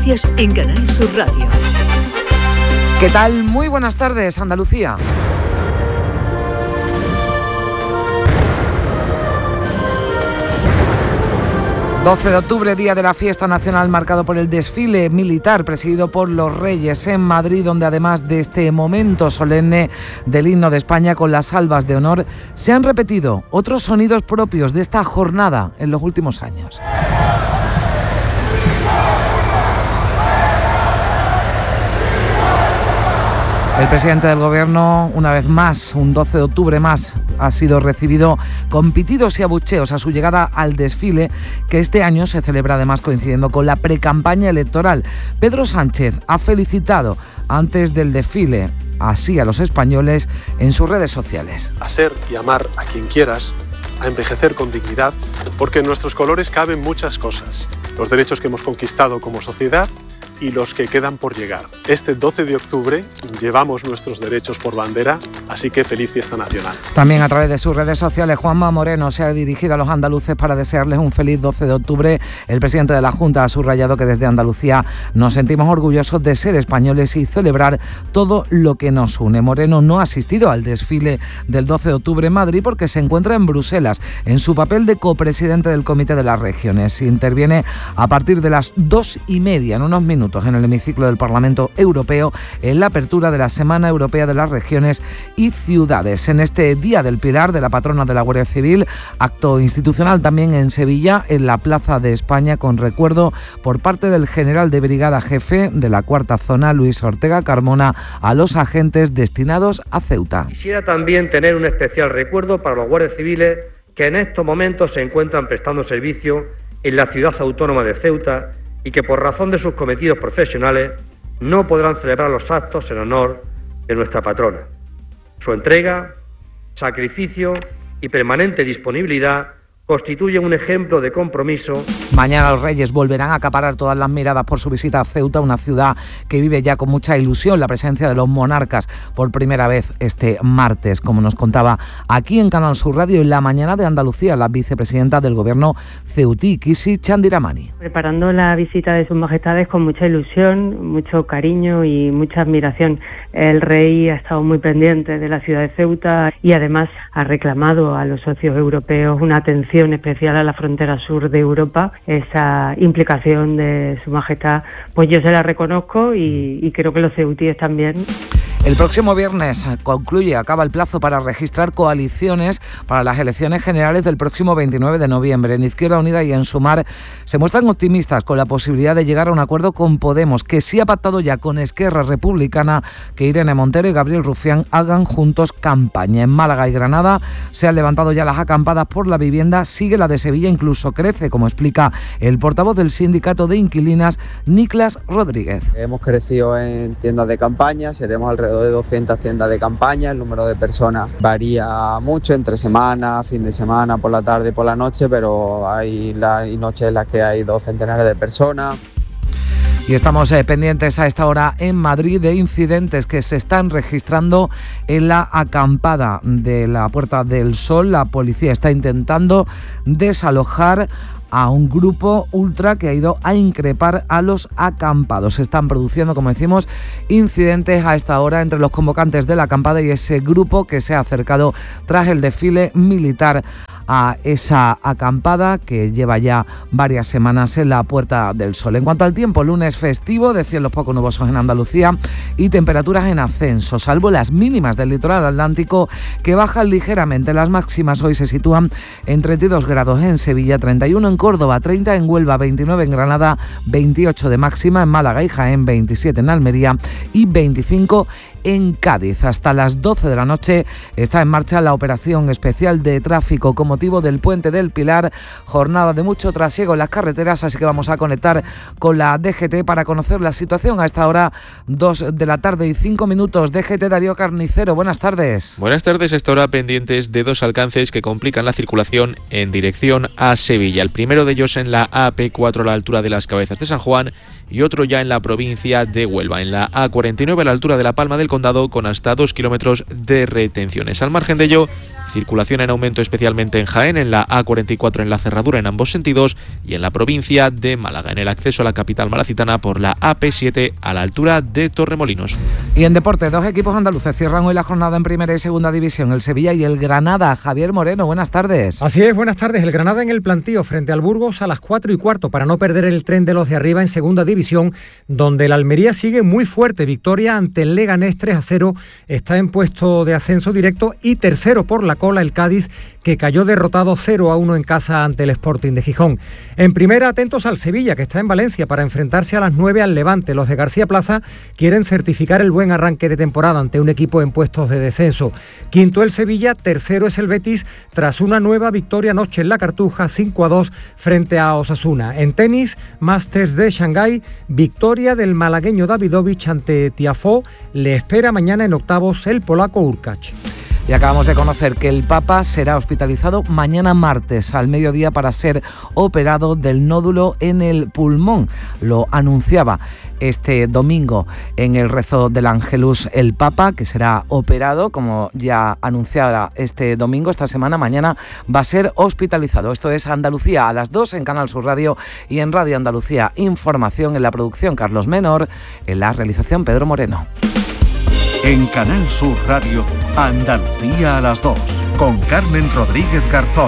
noticias en Canal Sur Radio. ¿Qué tal? Muy buenas tardes, Andalucía. ...12 de octubre, día de la fiesta nacional marcado por el desfile militar presidido por los Reyes en Madrid, donde además de este momento solemne del himno de España con las salvas de honor, se han repetido otros sonidos propios de esta jornada en los últimos años. El presidente del Gobierno, una vez más, un 12 de octubre más, ha sido recibido con pitidos y abucheos a su llegada al desfile, que este año se celebra además coincidiendo con la precampaña electoral. Pedro Sánchez ha felicitado antes del desfile así a los españoles en sus redes sociales. A ser y amar a quien quieras, a envejecer con dignidad, porque en nuestros colores caben muchas cosas. Los derechos que hemos conquistado como sociedad y los que quedan por llegar. Este 12 de octubre llevamos nuestros derechos por bandera, así que feliz fiesta nacional. También a través de sus redes sociales, Juanma Moreno se ha dirigido a los andaluces para desearles un feliz 12 de octubre. El presidente de la Junta ha subrayado que desde Andalucía nos sentimos orgullosos de ser españoles y celebrar todo lo que nos une. Moreno no ha asistido al desfile del 12 de octubre en Madrid porque se encuentra en Bruselas, en su papel de copresidente del Comité de las Regiones. Interviene a partir de las 2:30, en unos minutos, en el hemiciclo del Parlamento Europeo, en la apertura de la Semana Europea de las Regiones y Ciudades. En este Día del Pilar de la patrona de la Guardia Civil, acto institucional también en Sevilla, en la Plaza de España, con recuerdo por parte del general de brigada jefe de la Cuarta Zona, Luis Ortega Carmona, a los agentes destinados a Ceuta. Quisiera también tener un especial recuerdo para los guardias civiles que en estos momentos se encuentran prestando servicio en la ciudad autónoma de Ceuta y que por razón de sus cometidos profesionales no podrán celebrar los actos en honor de nuestra patrona. Su entrega, sacrificio y permanente disponibilidad constituyen un ejemplo de compromiso. Mañana los Reyes volverán a acaparar todas las miradas por su visita a Ceuta, una ciudad que vive ya con mucha ilusión la presencia de los monarcas por primera vez este martes, como nos contaba aquí en Canal Sur Radio en la mañana de Andalucía la vicepresidenta del Gobierno ceutí, Kisi Chandiramani. Preparando la visita de sus majestades con mucha ilusión, mucho cariño y mucha admiración. El rey ha estado muy pendiente de la ciudad de Ceuta y además ha reclamado a los socios europeos una atención especial a la frontera sur de Europa. Esa implicación de su majestad, pues yo se la reconozco y creo que los ceutíes también. El próximo viernes acaba el plazo para registrar coaliciones para las elecciones generales del próximo 29 de noviembre. En Izquierda Unida y en Sumar se muestran optimistas con la posibilidad de llegar a un acuerdo con Podemos, que sí ha pactado ya con Esquerra Republicana que Irene Montero y Gabriel Rufián hagan juntos campaña. En Málaga y Granada se han levantado ya las acampadas por la vivienda, sigue la de Sevilla, incluso crece, como explica el portavoz del sindicato de inquilinas, Niklas Rodríguez. Hemos crecido en tiendas de campaña, seremos alrededor de 200 tiendas de campaña. El número de personas varía mucho entre semana, fin de semana, por la tarde y por la noche, pero hay noches en las que hay 2 centenares de personas. Y estamos pendientes a esta hora en Madrid de incidentes que se están registrando en la acampada de la Puerta del Sol. La policía está intentando desalojar a un grupo ultra que ha ido a increpar a los acampados. Se están produciendo, como decimos, incidentes a esta hora entre los convocantes de la acampada y ese grupo que se ha acercado tras el desfile militar a esa acampada que lleva ya varias semanas en la Puerta del Sol. En cuanto al tiempo, lunes festivo, de cielos poco nubosos en Andalucía y temperaturas en ascenso, salvo las mínimas del litoral atlántico que bajan ligeramente. Las máximas hoy se sitúan en 32 grados en Sevilla, 31 en Córdoba, 30 en Huelva, 29 en Granada, 28 de máxima en Málaga y Jaén, 27 en Almería y 25 en Cádiz. Hasta las 12 de la noche está en marcha la operación especial de tráfico con motivo del Puente del Pilar, jornada de mucho trasiego en las carreteras, así que vamos a conectar con la DGT para conocer la situación a esta hora, 2 de la tarde y 5 minutos. DGT, Darío Carnicero, buenas tardes. Buenas tardes, a esta hora pendientes de 2 alcances que complican la circulación en dirección a Sevilla. El primero de ellos en la AP4 a la altura de las Cabezas de San Juan y otro ya en la provincia de Huelva, en la A49 a la altura de la Palma del Condado, con hasta 2 kilómetros de retenciones. Al margen de ello, circulación en aumento especialmente en Jaén, en la A44 en la cerradura en ambos sentidos, y en la provincia de Málaga, en el acceso a la capital malacitana por la AP7 a la altura de Torremolinos. Y en deporte, dos equipos andaluces cierran hoy la jornada en primera y segunda división, el Sevilla y el Granada. Javier Moreno, buenas tardes. Así es, buenas tardes. El Granada en el plantío frente al Burgos a las 4:15 para no perder el tren de los de arriba en segunda división, donde el Almería sigue muy fuerte. Victoria ante el Leganés 3-0, está en puesto de ascenso directo, y tercero por la cola el Cádiz, que cayó derrotado 0-1 en casa ante el Sporting de Gijón. En primera, atentos al Sevilla, que está en Valencia para enfrentarse a las 9 al Levante. Los de García Plaza quieren certificar el buen arranque de temporada ante un equipo en puestos de descenso. Quinto el Sevilla, tercero es el Betis, tras una nueva victoria anoche en la Cartuja 5-2 frente a Osasuna. En tenis, Masters de Shanghái, victoria del malagueño Davidovich ante Tiafoe. Le espera mañana en octavos el polaco Urkacz. Y acabamos de conocer que el Papa será hospitalizado mañana martes al mediodía para ser operado del nódulo en el pulmón. Lo anunciaba este domingo en el rezo del Ángelus el Papa, que será operado, como ya anunciaba este domingo, esta semana. Mañana va a ser hospitalizado. Esto es Andalucía a las 2 en Canal Sur Radio y en Radio Andalucía Información. En la producción Carlos Menor, en la realización Pedro Moreno. En Canal Sur Radio, Andalucía a las 2, con Carmen Rodríguez Garzón.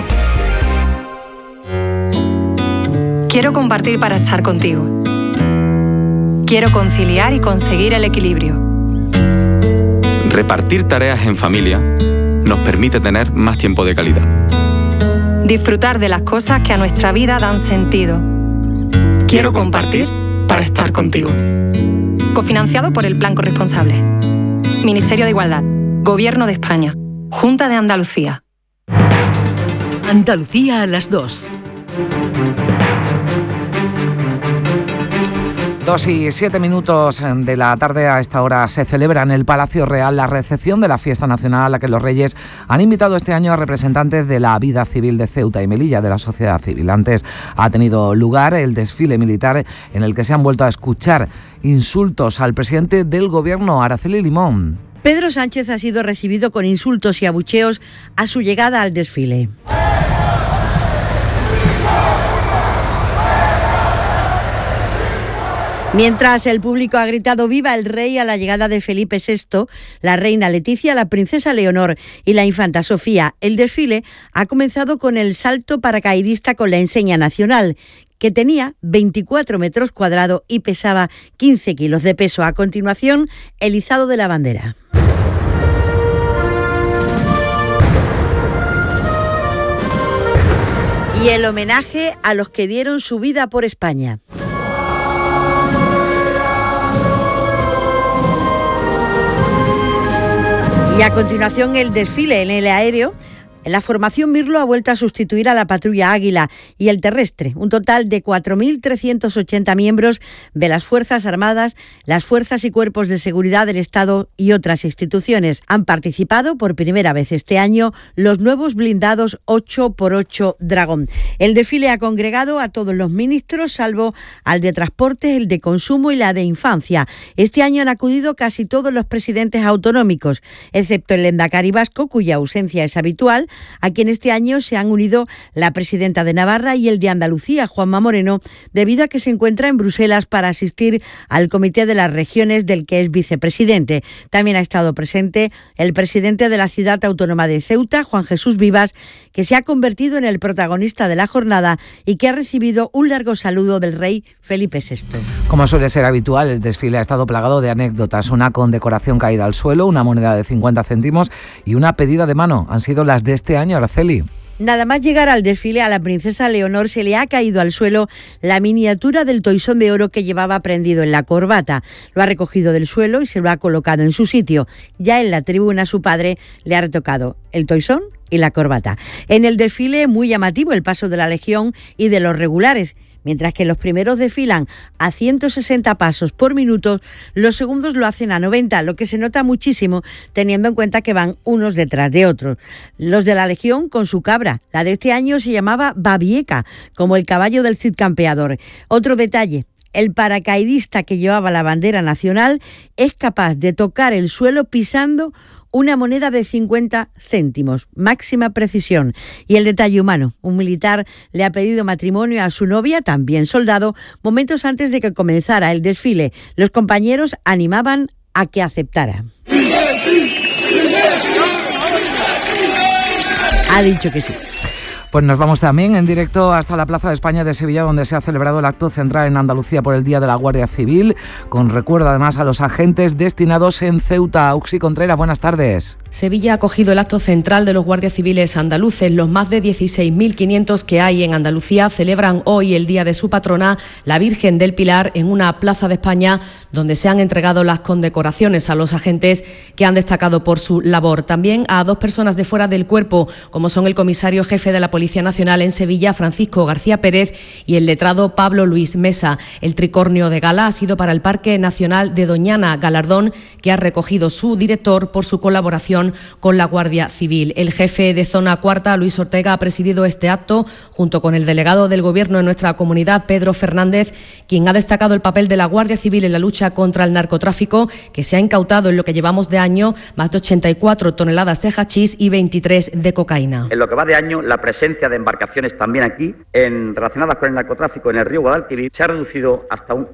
Quiero compartir para estar contigo. Quiero conciliar y conseguir el equilibrio. Repartir tareas en familia nos permite tener más tiempo de calidad. Disfrutar de las cosas que a nuestra vida dan sentido. Quiero compartir para estar contigo. Cofinanciado por el Plan Corresponsable. Ministerio de Igualdad, Gobierno de España, Junta de Andalucía. Andalucía a las 2. 2:07 de la tarde. A esta hora se celebra en el Palacio Real la recepción de la fiesta nacional, a la que los Reyes han invitado este año a representantes de la vida civil de Ceuta y Melilla, de la sociedad civil. Antes ha tenido lugar el desfile militar, en el que se han vuelto a escuchar insultos al presidente del Gobierno, Araceli Limón. Pedro Sánchez ha sido recibido con insultos y abucheos a su llegada al desfile. Mientras el público ha gritado «Viva el rey» a la llegada de Felipe VI, la reina Leticia, la princesa Leonor y la infanta Sofía, el desfile ha comenzado con el salto paracaidista con la enseña nacional, que tenía 24 metros cuadrados y pesaba 15 kilos de peso. A continuación, el izado de la bandera. Y el homenaje a los que dieron su vida por España. Y a continuación el desfile en el aéreo. La formación Mirlo ha vuelto a sustituir a la patrulla Águila y el terrestre, un total de 4.380 miembros de las Fuerzas Armadas, las fuerzas y cuerpos de seguridad del Estado y otras instituciones. Han participado por primera vez este año los nuevos blindados 8x8 Dragón. El desfile ha congregado a todos los ministros, salvo al de Transportes, el de Consumo y la de Infancia. Este año han acudido casi todos los presidentes autonómicos, excepto el lehendakari vasco, cuya ausencia es habitual, a quien este año se han unido la presidenta de Navarra y el de Andalucía, Juanma Moreno, debido a que se encuentra en Bruselas para asistir al Comité de las Regiones, del que es vicepresidente. También ha estado presente el presidente de la Ciudad Autónoma de Ceuta, Juan Jesús Vivas, que se ha convertido en el protagonista de la jornada y que ha recibido un largo saludo del rey Felipe VI. Como suele ser habitual, el desfile ha estado plagado de anécdotas, una condecoración caída al suelo, una moneda de 50 céntimos y una pedida de mano. Han sido las de este año, Araceli. Nada más llegar al desfile, a la princesa Leonor se le ha caído al suelo la miniatura del toisón de oro que llevaba prendido en la corbata. Lo ha recogido del suelo y se lo ha colocado en su sitio. Ya en la tribuna su padre le ha retocado el toisón y la corbata. En el desfile, muy llamativo el paso de la Legión y de los regulares. Mientras que los primeros desfilan a 160 pasos por minuto, los segundos lo hacen a 90, lo que se nota muchísimo teniendo en cuenta que van unos detrás de otros. Los de la Legión con su cabra, la de este año se llamaba Babieca, como el caballo del Cid Campeador. Otro detalle: El paracaidista que llevaba la bandera nacional es capaz de tocar el suelo pisando una moneda de 50 céntimos, máxima precisión. Y el detalle humano, un militar le ha pedido matrimonio a su novia, también soldado, momentos antes de que comenzara el desfile. Los compañeros animaban a que aceptara. Ha dicho que sí. Pues nos vamos también en directo hasta la Plaza de España de Sevilla, donde se ha celebrado el acto central en Andalucía por el Día de la Guardia Civil, con recuerdo además a los agentes destinados en Ceuta. Uxi Contreras, buenas tardes. Sevilla ha acogido el acto central de los guardias civiles andaluces. Los más de 16.500 que hay en Andalucía celebran hoy el día de su patrona, la Virgen del Pilar, en una plaza de España donde se han entregado las condecoraciones a los agentes que han destacado por su labor. También a 2 personas de fuera del cuerpo, como son el comisario jefe de la Policía Nacional en Sevilla, Francisco García Pérez, y el letrado Pablo Luis Mesa. El tricornio de gala ha sido para el Parque Nacional de Doñana, galardón que ha recogido su director por su colaboración con la Guardia Civil. El jefe de Zona Cuarta, Luis Ortega, ha presidido este acto junto con el delegado del Gobierno en nuestra comunidad, Pedro Fernández, quien ha destacado el papel de la Guardia Civil en la lucha contra el narcotráfico, que se ha incautado en lo que llevamos de año más de 84 toneladas de hachís y 23 de cocaína. En lo que va de año, la presencia de embarcaciones también aquí, relacionadas con el narcotráfico en el río Guadalquivir, se ha reducido hasta un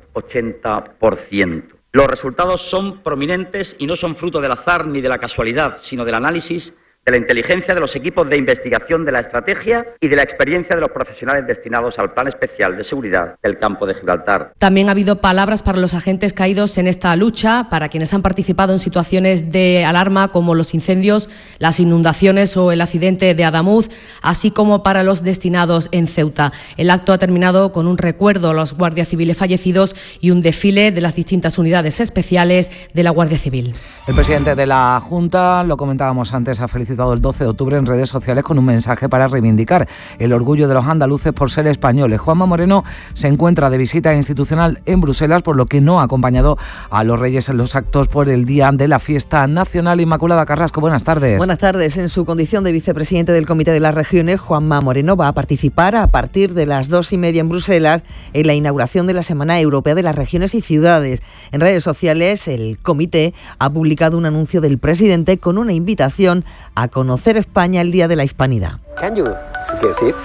80%. Los resultados son prominentes y no son fruto del azar ni de la casualidad, sino del análisis de la inteligencia de los equipos de investigación, de la estrategia y de la experiencia de los profesionales destinados al Plan Especial de Seguridad del Campo de Gibraltar. También ha habido palabras para los agentes caídos en esta lucha, para quienes han participado en situaciones de alarma como los incendios, las inundaciones o el accidente de Adamuz, así como para los destinados en Ceuta. El acto ha terminado con un recuerdo a los guardias civiles fallecidos y un desfile de las distintas unidades especiales de la Guardia Civil. El presidente de la Junta, lo comentábamos antes, ha felicitado el 12 de octubre en redes sociales con un mensaje para reivindicar el orgullo de los andaluces por ser españoles. Juanma Moreno se encuentra de visita institucional en Bruselas, por lo que no ha acompañado a los Reyes en los actos por el día de la fiesta nacional. Inmaculada Carrasco, buenas tardes. Buenas tardes. En su condición de vicepresidente del Comité de las Regiones, Juanma Moreno va a participar a partir de las 2:30 en Bruselas en la inauguración de la Semana Europea de las Regiones y Ciudades. En redes sociales, el comité ha publicado un anuncio del presidente con una invitación a conocer España el Día de la Hispanidad. Can you guess it?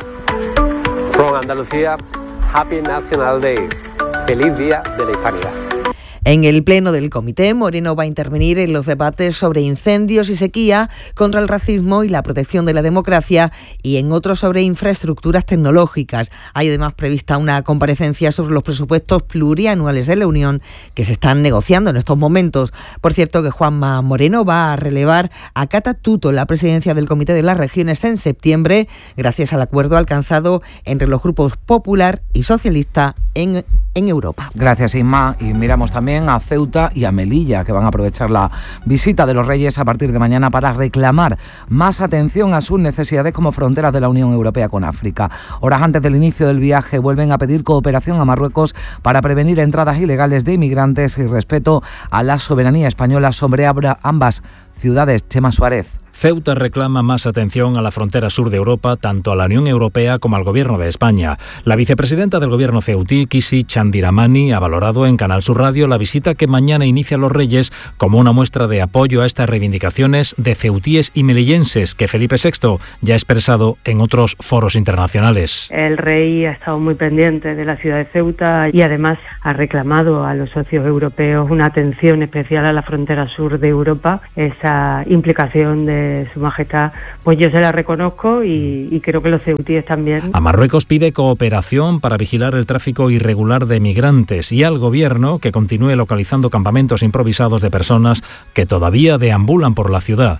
From Andalucía, Happy National Day. Feliz Día de la Hispanidad. En el pleno del comité, Moreno va a intervenir en los debates sobre incendios y sequía, contra el racismo y la protección de la democracia, y en otros sobre infraestructuras tecnológicas. Hay además prevista una comparecencia sobre los presupuestos plurianuales de la Unión que se están negociando en estos momentos. Por cierto, que Juanma Moreno va a relevar a Cata Tuto la presidencia del Comité de las Regiones en septiembre, gracias al acuerdo alcanzado entre los grupos Popular y Socialista en Europa. Gracias, Inma. Y miramos también a Ceuta y a Melilla, que van a aprovechar la visita de los Reyes a partir de mañana para reclamar más atención a sus necesidades como fronteras de la Unión Europea con África. Horas antes del inicio del viaje vuelven a pedir cooperación a Marruecos para prevenir entradas ilegales de inmigrantes y respeto a la soberanía española sobre ambas ciudades. Chema Suárez. Ceuta reclama más atención a la frontera sur de Europa, tanto a la Unión Europea como al Gobierno de España. La vicepresidenta del Gobierno ceutí, Kisi Chandiramani, ha valorado en Canal Sur Radio la visita que mañana inicia los Reyes como una muestra de apoyo a estas reivindicaciones de ceutíes y melillenses que Felipe VI ya ha expresado en otros foros internacionales. El rey ha estado muy pendiente de la ciudad de Ceuta y además ha reclamado a los socios europeos una atención especial a la frontera sur de Europa. Esa implicación de Su Majestad, pues yo se la reconozco y creo que los ceutíes también. A Marruecos pide cooperación para vigilar el tráfico irregular de migrantes y al Gobierno que continúe localizando campamentos improvisados de personas que todavía deambulan por la ciudad.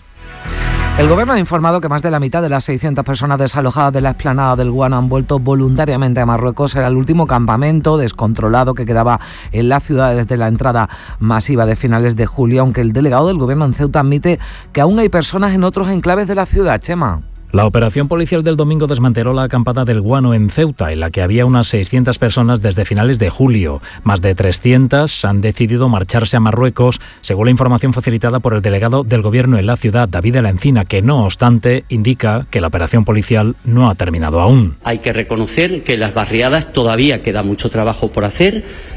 El Gobierno ha informado que más de la mitad de las 600 personas desalojadas de la explanada del Guano han vuelto voluntariamente a Marruecos. Era el último campamento descontrolado que quedaba en la ciudad desde la entrada masiva de finales de julio, aunque el delegado del Gobierno en Ceuta admite que aún hay personas en otros enclaves de la ciudad. Chema. La operación policial del domingo desmanteló la acampada del Guano en Ceuta, en la que había unas 600 personas desde finales de julio. Más de 300 han decidido marcharse a Marruecos, según la información facilitada por el delegado del Gobierno en la ciudad, David de la Encina, que no obstante indica que la operación policial no ha terminado aún. Hay que reconocer que en las barriadas todavía queda mucho trabajo por hacer,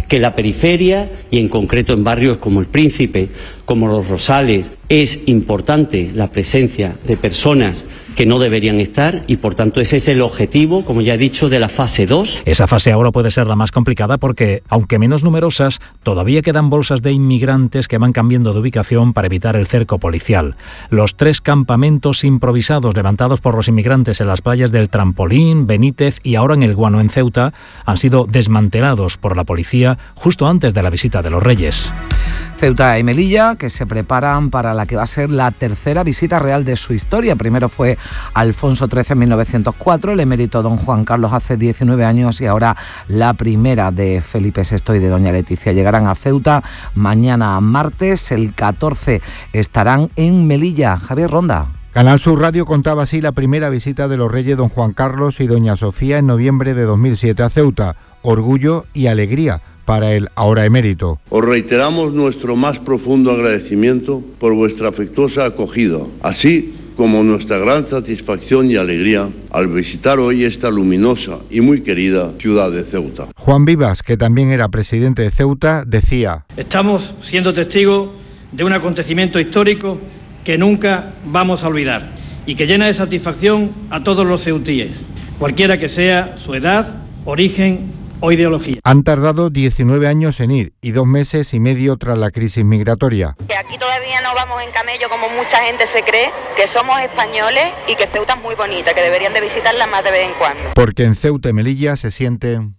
que en la periferia y en concreto en barrios como El Príncipe, como Los Rosales, es importante la presencia de personas que no deberían estar y por tanto ese es el objetivo, como ya he dicho, de la fase 2. Esa fase ahora puede ser la más complicada porque, aunque menos numerosas, todavía quedan bolsas de inmigrantes que van cambiando de ubicación para evitar el cerco policial. Los 3 campamentos improvisados levantados por los inmigrantes en las playas del Trampolín, Benítez y ahora en El Guano, en Ceuta, han sido desmantelados por la policía justo antes de la visita de los Reyes. Ceuta y Melilla, que se preparan para la que va a ser la tercera visita real de su historia. Primero fue Alfonso XIII en 1904, el emérito don Juan Carlos hace 19 años y ahora la primera de Felipe VI y de doña Leticia. Llegarán a Ceuta mañana martes, el 14 estarán en Melilla. Javier Ronda. Canal Sur Radio contaba así la primera visita de los reyes don Juan Carlos y doña Sofía en noviembre de 2007 a Ceuta. Orgullo y alegría para el ahora emérito. Os reiteramos nuestro más profundo agradecimiento por vuestra afectuosa acogida, así como nuestra gran satisfacción y alegría al visitar hoy esta luminosa y muy querida ciudad de Ceuta. Juan Vivas, que también era presidente de Ceuta, decía: estamos siendo testigos de un acontecimiento histórico que nunca vamos a olvidar y que llena de satisfacción a todos los ceutíes, cualquiera que sea su edad, origen o ideología. Han tardado 19 años en ir y 2 meses y medio tras la crisis migratoria. Que aquí todavía no vamos en camello como mucha gente se cree, que somos españoles y que Ceuta es muy bonita, que deberían de visitarla más de vez en cuando. Porque en Ceuta y Melilla se sienten...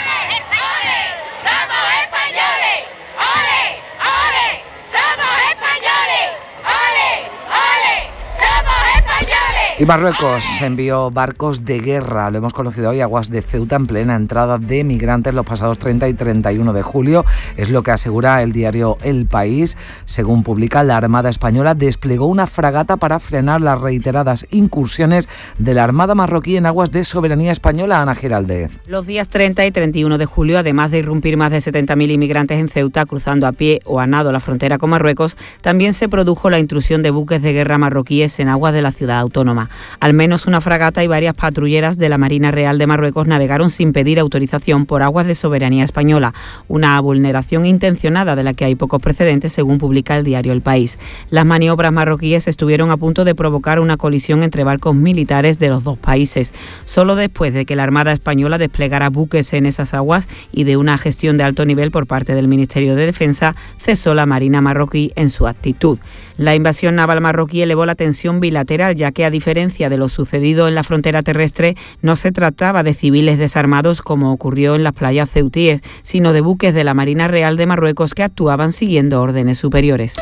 Y Marruecos envió barcos de guerra, lo hemos conocido hoy, aguas de Ceuta en plena entrada de migrantes los pasados 30 y 31 de julio. Es lo que asegura el diario El País. Según publica, la Armada Española desplegó una fragata para frenar las reiteradas incursiones de la Armada marroquí en aguas de soberanía española. Ana Giraldez. Los días 30 y 31 de julio, además de irrumpir más de 70.000 inmigrantes en Ceuta, cruzando a pie o a nado la frontera con Marruecos, también se produjo la intrusión de buques de guerra marroquíes en aguas de la ciudad autónoma. Al menos una fragata y varias patrulleras de la Marina Real de Marruecos navegaron sin pedir autorización por aguas de soberanía española, una vulneración intencionada de la que hay pocos precedentes, según publica el diario El País. Las maniobras marroquíes estuvieron a punto de provocar una colisión entre barcos militares de los dos países. Solo después de que la Armada Española desplegara buques en esas aguas y de una gestión de alto nivel por parte del Ministerio de Defensa, cesó la Marina marroquí en su actitud. La invasión naval marroquí elevó la tensión bilateral, ya que a diferencia de lo sucedido en la frontera terrestre, no se trataba de civiles desarmados como ocurrió en las playas ceutíes, sino de buques de la Marina Real de Marruecos que actuaban siguiendo órdenes superiores.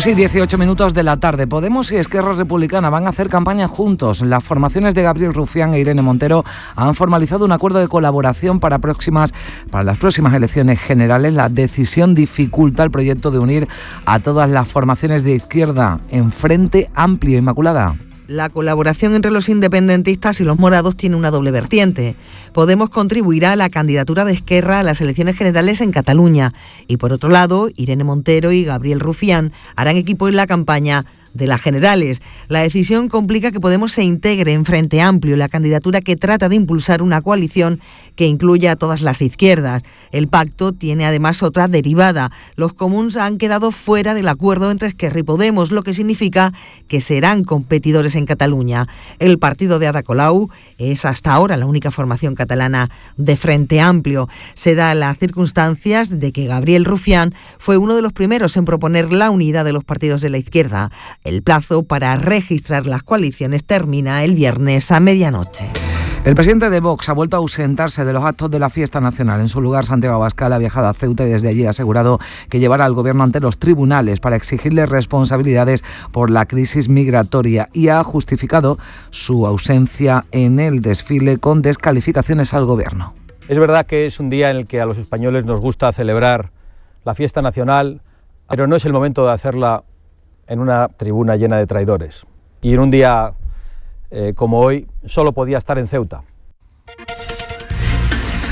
2:18 de la tarde. Podemos y Esquerra Republicana van a hacer campaña juntos. Las formaciones de Gabriel Rufián e Irene Montero han formalizado un acuerdo de colaboración para las próximas elecciones generales. La decisión dificulta el proyecto de unir a todas las formaciones de izquierda en Frente Amplio. Inmaculada. La colaboración entre los independentistas y los morados tiene una doble vertiente. Podemos contribuirá a la candidatura de Esquerra a las elecciones generales en Cataluña y, por otro lado, Irene Montero y Gabriel Rufián harán equipo en la campaña de las generales. La decisión complica que Podemos se integre en Frente Amplio, la candidatura que trata de impulsar una coalición que incluya a todas las izquierdas. El pacto tiene además otra derivada. Los comuns han quedado fuera del acuerdo entre Esquerra y Podemos, lo que significa que serán competidores en Cataluña. El partido de Ada Colau es hasta ahora la única formación catalana de Frente Amplio. Se da las circunstancias de que Gabriel Rufián fue uno de los primeros en proponer la unidad de los partidos de la izquierda. El plazo para registrar las coaliciones termina el viernes a medianoche. El presidente de Vox ha vuelto a ausentarse de los actos de la fiesta nacional. En su lugar, Santiago Abascal ha viajado a Ceuta y desde allí ha asegurado que llevará al gobierno ante los tribunales para exigirle responsabilidades por la crisis migratoria y ha justificado su ausencia en el desfile con descalificaciones al gobierno. Es verdad que es un día en el que a los españoles nos gusta celebrar la fiesta nacional, pero no es el momento de hacerla en una tribuna llena de traidores. Y en un día como hoy, solo podía estar en Ceuta.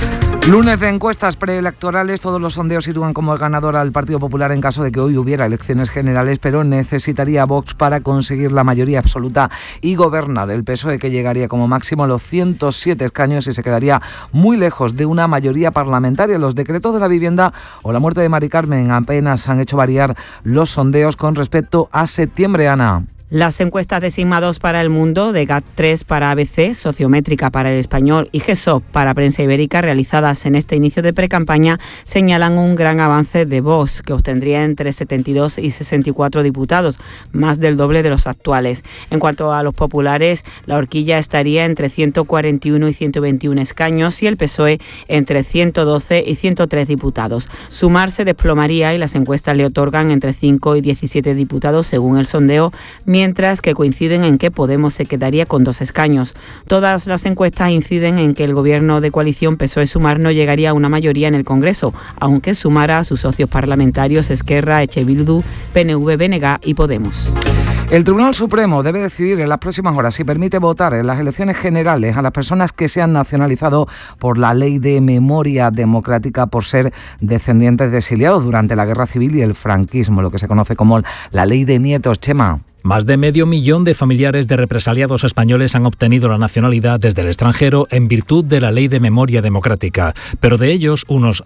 Lunes de encuestas preelectorales, todos los sondeos sitúan como el ganador al Partido Popular en caso de que hoy hubiera elecciones generales, pero necesitaría Vox para conseguir la mayoría absoluta y gobernar. El PSOE, que llegaría como máximo a los 107 escaños y se quedaría muy lejos de una mayoría parlamentaria. Los decretos de la vivienda o la muerte de Mari Carmen apenas han hecho variar los sondeos con respecto a septiembre, Ana. Las encuestas de Sigma 2 para El Mundo, de GAT3 para ABC, Sociométrica para El Español y GESOP para Prensa Ibérica, realizadas en este inicio de precampaña, señalan un gran avance de Vox, que obtendría entre 72 y 64 diputados, más del doble de los actuales. En cuanto a los populares, la horquilla estaría entre 141 y 121 escaños y el PSOE entre 112 y 103 diputados. Sumar se desplomaría y las encuestas le otorgan entre 5 y 17 diputados según el sondeo, mientras que coinciden en que Podemos se quedaría con 2 escaños. Todas las encuestas inciden en que el gobierno de coalición PSOE-Sumar no llegaría a una mayoría en el Congreso, aunque sumara a sus socios parlamentarios Esquerra, Eche Bildu, PNV, BNG y Podemos. El Tribunal Supremo debe decidir en las próximas horas si permite votar en las elecciones generales a las personas que se han nacionalizado por la Ley de Memoria Democrática por ser descendientes de exiliados durante la Guerra Civil y el franquismo, lo que se conoce como la Ley de Nietos. Chema. Más de 500.000 de familiares de represaliados españoles han obtenido la nacionalidad desde el extranjero en virtud de la Ley de Memoria Democrática, pero de ellos unos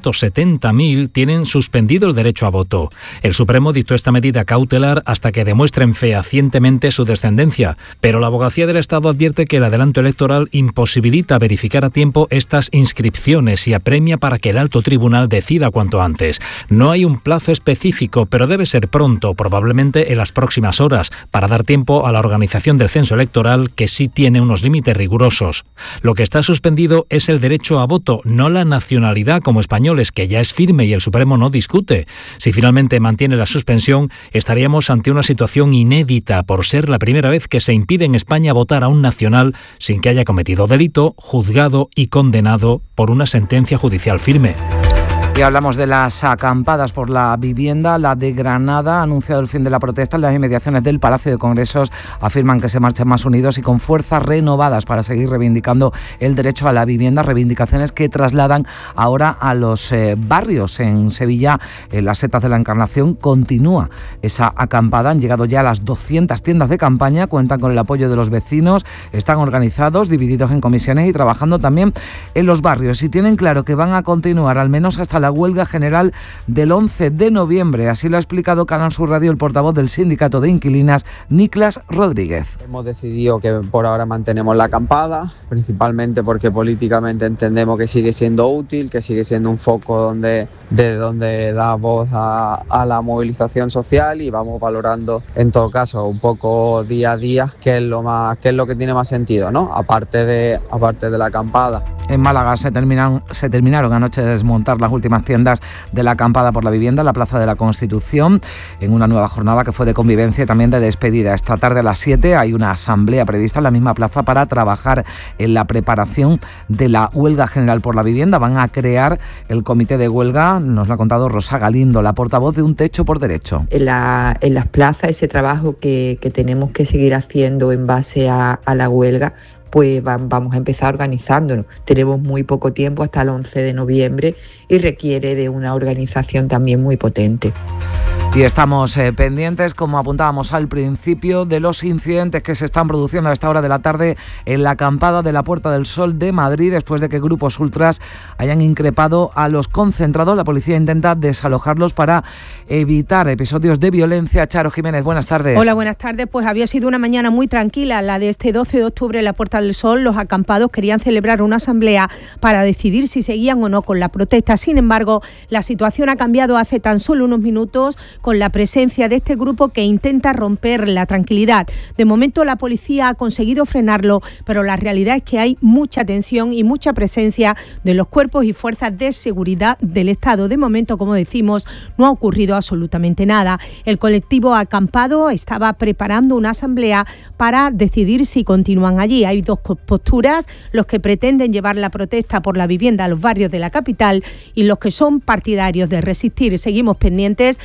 170.000 tienen suspendido el derecho a voto. El Supremo dictó esta medida cautelar hasta que demuestren fehacientemente su descendencia, pero la Abogacía del Estado advierte que el adelanto electoral imposibilita verificar a tiempo estas inscripciones y apremia para que el alto tribunal decida cuanto antes. No hay un plazo específico, pero debe ser pronto, probablemente en las próximas horas, para dar tiempo a la organización del censo electoral, que sí tiene unos límites rigurosos. Lo que está suspendido es el derecho a voto, no la nacionalidad como españoles, que ya es firme y el Supremo no discute. Si finalmente mantiene la suspensión, estaríamos ante una situación inédita por ser la primera vez que se impide en España votar a un nacional sin que haya cometido delito, juzgado y condenado por una sentencia judicial firme. Y hablamos de las acampadas por la vivienda. La de Granada ha anunciado el fin de la protesta en las inmediaciones del Palacio de Congresos. Afirman que se marchan más unidos y con fuerzas renovadas para seguir reivindicando el derecho a la vivienda, reivindicaciones que trasladan ahora a los barrios. En Sevilla, en las Setas de la Encarnación, continúa esa acampada. Han llegado ya a las 200 tiendas de campaña, cuentan con el apoyo de los vecinos, están organizados, divididos en comisiones y trabajando también en los barrios. Y tienen claro que van a continuar al menos hasta la huelga general del 11 de noviembre. Así lo ha explicado Canal Sur Radio el portavoz del Sindicato de Inquilinas, Niklas Rodríguez. Hemos decidido que por ahora mantenemos la acampada, principalmente porque políticamente entendemos que sigue siendo útil, que sigue siendo un foco de donde da voz a la movilización social, y vamos valorando en todo caso un poco día a día qué es lo que tiene más sentido, ¿no? Aparte de la acampada. En Málaga se terminaron anoche de desmontar las últimas tiendas de la acampada por la vivienda en la Plaza de la Constitución, en una nueva jornada que fue de convivencia y también de despedida. Esta tarde a las 7 hay una asamblea prevista en la misma plaza para trabajar en la preparación de la huelga general por la vivienda. Van a crear el comité de huelga, nos lo ha contado Rosa Galindo, la portavoz de Un Techo por Derecho. En las plazas, ese trabajo que tenemos que seguir haciendo en base a la huelga, pues vamos a empezar organizándonos. Tenemos muy poco tiempo, hasta el 11 de noviembre, y requiere de una organización también muy potente. Y estamos pendientes, como apuntábamos al principio, de los incidentes que se están produciendo a esta hora de la tarde en la acampada de la Puerta del Sol de Madrid, después de que grupos ultras hayan increpado a los concentrados. La policía intenta desalojarlos para evitar episodios de violencia. Charo Jiménez, buenas tardes. Hola, buenas tardes. Pues había sido una mañana muy tranquila, la de este 12 de octubre en la Puerta del Sol. Los acampados querían celebrar una asamblea para decidir si seguían o no con la protesta. Sin embargo, la situación ha cambiado hace tan solo unos minutos, con la presencia de este grupo que intenta romper la tranquilidad. De momento la policía ha conseguido frenarlo, pero la realidad es que hay mucha tensión y mucha presencia de los cuerpos y fuerzas de seguridad del Estado. De momento, como decimos, no ha ocurrido absolutamente nada. El colectivo acampado estaba preparando una asamblea para decidir si continúan allí. Hay dos posturas: los que pretenden llevar la protesta por la vivienda a los barrios de la capital y los que son partidarios de resistir. Seguimos pendientes de lo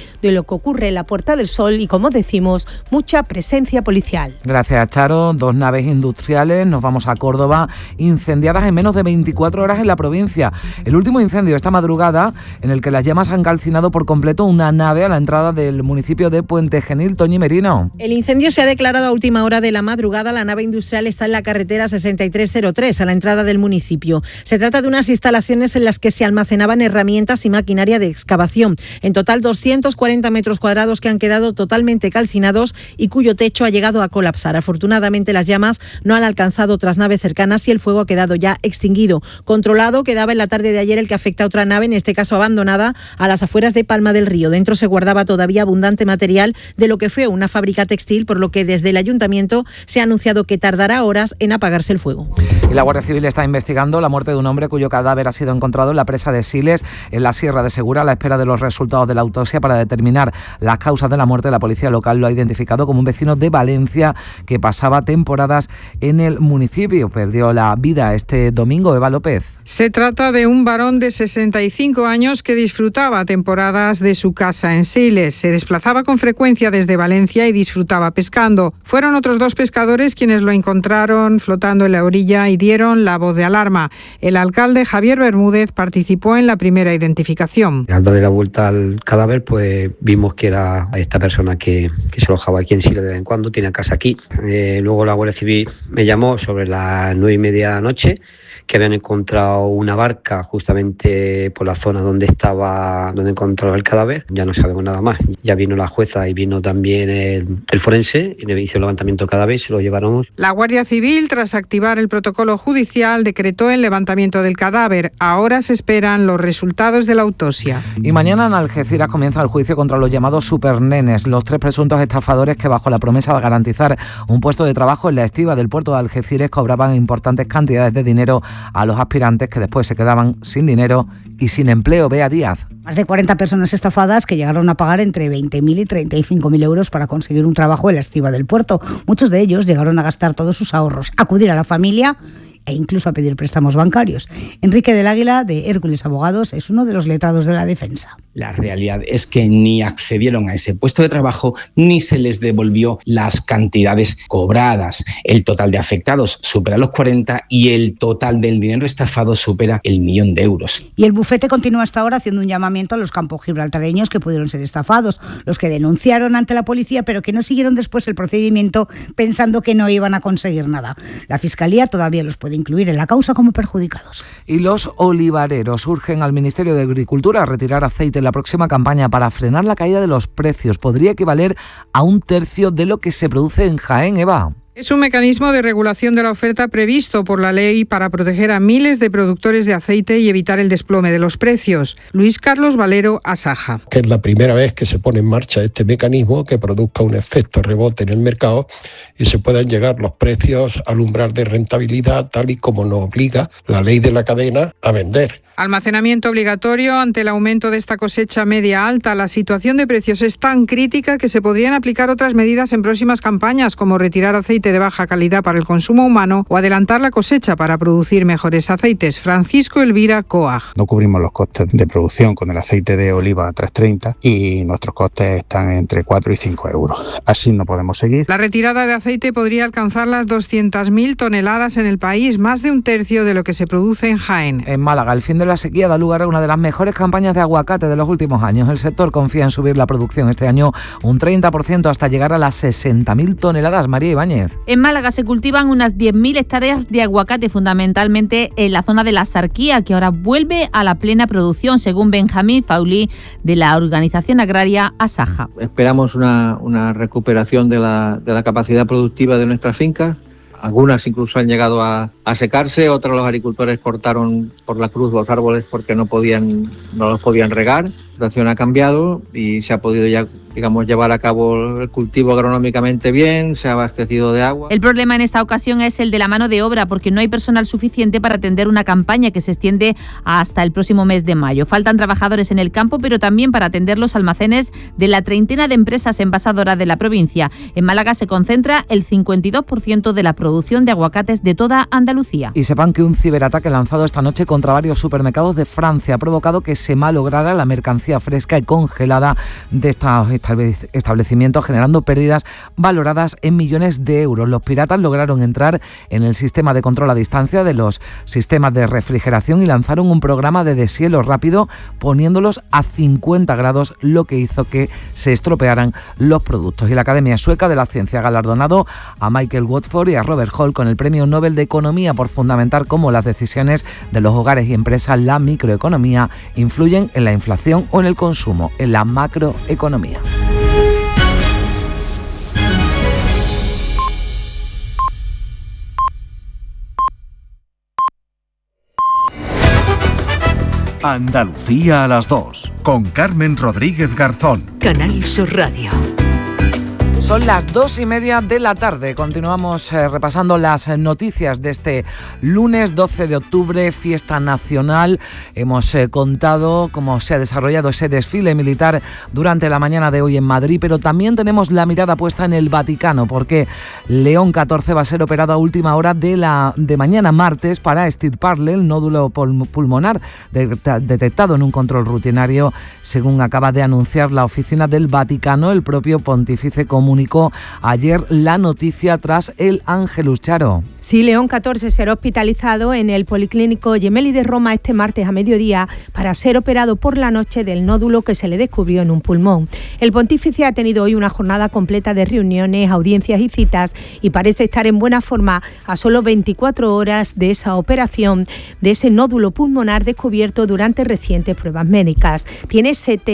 lo que ocurre en la Puerta del Sol y, como decimos, mucha presencia policial. Gracias, Charo. 2 naves industriales, nos vamos a Córdoba, incendiadas en menos de 24 horas en la provincia. El último incendio esta madrugada, en el que las llamas han calcinado por completo una nave a la entrada del municipio de Puente Genil. Toñi Merino. El incendio se ha declarado a última hora de la madrugada. La nave industrial está en la carretera 6303, a la entrada del municipio. Se trata de unas instalaciones en las que se almacenaban herramientas y maquinaria de excavación. En total, 240 metros cuadrados que han quedado totalmente calcinados y cuyo techo ha llegado a colapsar. Afortunadamente, las llamas no han alcanzado otras naves cercanas y el fuego ha quedado ya extinguido. Controlado quedaba en la tarde de ayer el que afecta a otra nave, en este caso abandonada, a las afueras de Palma del Río. Dentro se guardaba todavía abundante material de lo que fue una fábrica textil, por lo que desde el ayuntamiento se ha anunciado que tardará horas en apagarse el fuego. Y la Guardia Civil está investigando la muerte de un hombre cuyo cadáver ha sido encontrado en la presa de Siles, en la Sierra de Segura, a la espera de los resultados de la autopsia para determinar las causas de la muerte. La policía local lo ha identificado como un vecino de Valencia que pasaba temporadas en el municipio. Perdió la vida este domingo. Eva López. Se trata de un varón de 65 años que disfrutaba temporadas de su casa en Siles. Se desplazaba con frecuencia desde Valencia y disfrutaba pescando. Fueron otros 2 pescadores quienes lo encontraron flotando en la orilla y dieron la voz de alarma. El alcalde Javier Bermúdez participó en la primera identificación. Al darle la vuelta al cadáver, pues vimos que era esta persona que se alojaba aquí en Siles de vez en cuando, tiene casa aquí. Luego la Guardia Civil me llamó sobre las 9:30 de la noche, que habían encontrado una barca justamente por la zona donde encontraron el cadáver. Ya no sabemos nada más. Ya vino la jueza y vino también el forense, y hizo el levantamiento del cadáver y se lo llevaron. La Guardia Civil, tras activar el protocolo judicial, decretó el levantamiento del cadáver. Ahora se esperan los resultados de la autopsia. Y mañana en Algeciras comienza el juicio contra los llamados supernenes, los 3 presuntos estafadores que, bajo la promesa de garantizar un puesto de trabajo en la estiba del puerto de Algeciras, cobraban importantes cantidades de dinero a los aspirantes que después se quedaban sin dinero y sin empleo. Bea Díaz. Más de 40 personas estafadas que llegaron a pagar entre 20.000 y 35.000 euros para conseguir un trabajo en la estiba del puerto. Muchos de ellos llegaron a gastar todos sus ahorros, acudir a la familia e incluso a pedir préstamos bancarios. Enrique del Águila, de Hércules Abogados, es uno de los letrados de la defensa. La realidad es que ni accedieron a ese puesto de trabajo ni se les devolvió las cantidades cobradas. El total de afectados supera los 40 y el total del dinero estafado supera el 1.000.000 de euros. Y el bufete continúa hasta ahora haciendo un llamamiento a los campos gibraltareños que pudieron ser estafados, los que denunciaron ante la policía pero que no siguieron después el procedimiento pensando que no iban a conseguir nada. La Fiscalía todavía los puede incluir en la causa como perjudicados. Y los olivareros urgen al Ministerio de Agricultura a retirar aceite en la próxima campaña para frenar la caída de los precios. Podría equivaler a 1/3 de lo que se produce en Jaén, Eva. Es un mecanismo de regulación de la oferta previsto por la ley para proteger a miles de productores de aceite y evitar el desplome de los precios. Luis Carlos Valero, Asaja. Que es la primera vez que se pone en marcha este mecanismo que produzca un efecto rebote en el mercado y se puedan llegar los precios al umbral de rentabilidad tal y como nos obliga la ley de la cadena a vender. Almacenamiento obligatorio ante el aumento de esta cosecha media alta. La situación de precios es tan crítica que se podrían aplicar otras medidas en próximas campañas, como retirar aceite de baja calidad para el consumo humano o adelantar la cosecha para producir mejores aceites. Francisco Elvira Coag. No cubrimos los costes de producción con el aceite de oliva 330 y nuestros costes están entre 4 y 5 euros. Así no podemos seguir. La retirada de aceite podría alcanzar las 200.000 toneladas en el país, más de 1/3 de lo que se produce en Jaén. En Málaga, el fin de la sequía da lugar a una de las mejores campañas de aguacate de los últimos años. El sector confía en subir la producción este año un 30% hasta llegar a las 60.000 toneladas. María Ibáñez. En Málaga se cultivan unas 10.000 hectáreas de aguacate, fundamentalmente en la zona de la Sarquía, que ahora vuelve a la plena producción, según Benjamín Faulí, de la organización agraria Asaja. Esperamos una recuperación de la capacidad productiva de nuestras fincas. Algunas incluso han llegado a secarse, otros los agricultores cortaron por la cruz los árboles porque no los podían regar. La situación ha cambiado y se ha podido ya, llevar a cabo el cultivo agronómicamente bien, se ha abastecido de agua. El problema en esta ocasión es el de la mano de obra, porque no hay personal suficiente para atender una campaña que se extiende hasta el próximo mes de mayo. Faltan trabajadores en el campo, pero también para atender los almacenes de la treintena de empresas envasadoras de la provincia. En Málaga se concentra el 52% de la producción de aguacates de toda Andalucía. Y sepan que un ciberataque lanzado esta noche contra varios supermercados de Francia ha provocado que se malograra la mercancía mercancía fresca y congelada de estos establecimientos, generando pérdidas valoradas en millones de euros. Los piratas lograron entrar en el sistema de control a distancia de los sistemas de refrigeración y lanzaron un programa de deshielo rápido poniéndolos a 50 grados, lo que hizo que se estropearan los productos. Y la Academia Sueca de la Ciencia ha galardonado a Michael Watford y a Robert Hall con el Premio Nobel de Economía por fundamentar cómo las decisiones de los hogares y empresas, la microeconomía, influyen en la inflación o en el consumo, en la macroeconomía. Andalucía a las 2, con Carmen Rodríguez Garzón. Canal Sur Radio. Son las 2:30 de la tarde. Continuamos repasando las noticias de este lunes 12 de octubre, fiesta nacional. Hemos contado cómo se ha desarrollado ese desfile militar durante la mañana de hoy en Madrid, pero también tenemos la mirada puesta en el Vaticano, porque León XIV va a ser operado a última hora de mañana martes para extirparle el nódulo pulmonar detectado en un control rutinario, según acaba de anunciar la oficina del Vaticano. El propio pontífice comunicó ayer la noticia tras el Ángelus. Charo. Sí, León XIV será hospitalizado en el Policlínico Gemelli de Roma este martes a mediodía para ser operado por la noche del nódulo que se le descubrió en un pulmón. El pontífice ha tenido hoy una jornada completa de reuniones, audiencias y citas y parece estar en buena forma a solo 24 horas de esa operación de ese nódulo pulmonar descubierto durante recientes pruebas médicas. Tiene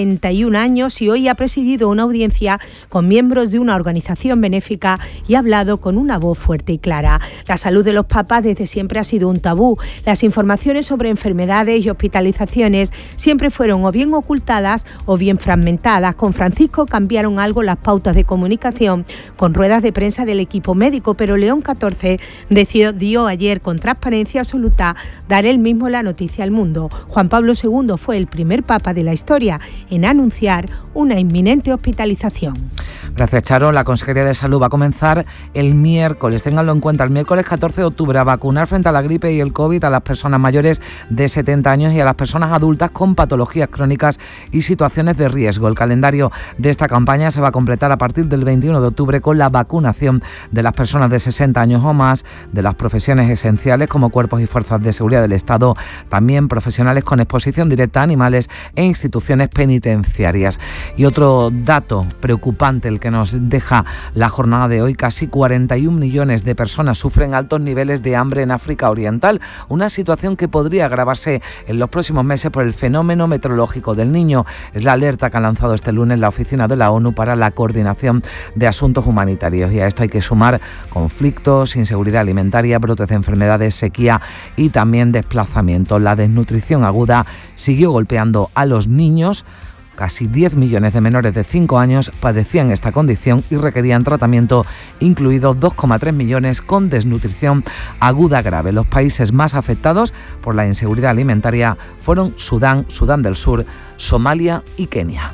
71 años y hoy ha presidido una audiencia con miembros de una organización benéfica y ha hablado con una voz fuerte y clara. La salud de los papas desde siempre ha sido un tabú. Las informaciones sobre enfermedades y hospitalizaciones siempre fueron o bien ocultadas o bien fragmentadas. Con Francisco cambiaron algo las pautas de comunicación con ruedas de prensa del equipo médico, pero León XIV decidió ayer con transparencia absoluta dar él mismo la noticia al mundo. Juan Pablo II fue el primer papa de la historia en anunciar una inminente hospitalización. Gracias, Charo. La Consejería de Salud va a comenzar el miércoles, ténganlo en cuenta, el miércoles 14 de octubre a vacunar frente a la gripe y el COVID a las personas mayores de 70 años y a las personas adultas con patologías crónicas y situaciones de riesgo. El calendario de esta campaña se va a completar a partir del 21 de octubre con la vacunación de las personas de 60 años o más, de las profesiones esenciales como cuerpos y fuerzas de seguridad del Estado, también profesionales con exposición directa a animales e instituciones penitenciarias. Y otro dato preocupante, el que nos deja la jornada de hoy: casi 41 millones de personas sufren altos niveles de hambre en África Oriental, una situación que podría agravarse en los próximos meses por el fenómeno meteorológico del Niño. Es la alerta que ha lanzado este lunes la Oficina de la ONU para la Coordinación de Asuntos Humanitarios, y a esto hay que sumar conflictos, inseguridad alimentaria, brotes de enfermedades, sequía y también desplazamiento. La desnutrición aguda siguió golpeando a los niños. Casi 10 millones de menores de 5 años padecían esta condición y requerían tratamiento, incluidos 2,3 millones con desnutrición aguda grave. Los países más afectados por la inseguridad alimentaria fueron Sudán, Sudán del Sur, Somalia y Kenia.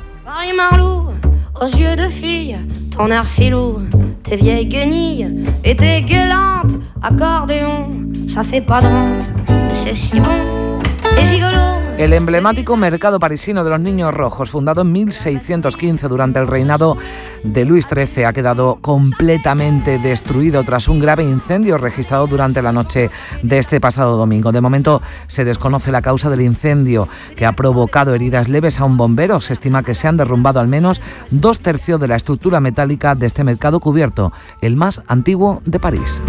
Aux yeux de fille, ton air filou, tes vieilles guenilles et tes gueulantes, accordéon, ça fait pas de honte, mais c'est si bon, et gigolo. El emblemático mercado parisino de los Niños Rojos, fundado en 1615 durante el reinado de Luis XIII, ha quedado completamente destruido tras un grave incendio registrado durante la noche de este pasado domingo. De momento se desconoce la causa del incendio, que ha provocado heridas leves a un bombero. Se estima que se han derrumbado al menos 2/3 de la estructura metálica de este mercado cubierto, el más antiguo de París.